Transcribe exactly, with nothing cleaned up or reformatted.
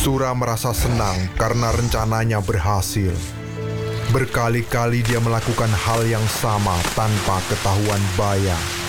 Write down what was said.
Sura merasa senang karena rencananya berhasil. Berkali-kali dia melakukan hal yang sama tanpa ketahuan Baya.